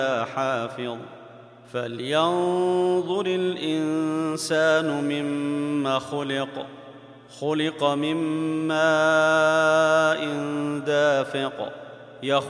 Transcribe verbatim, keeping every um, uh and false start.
حافظ فلينظر الإنسان مما خلق خلق من ماء دافق